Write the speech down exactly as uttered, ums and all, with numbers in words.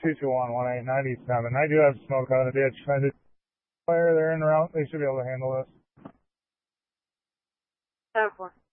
two two one, one eight ninety-seven. I do have smoke out of the ditch. I did fire. They're en route. They should be able to handle this. ten four.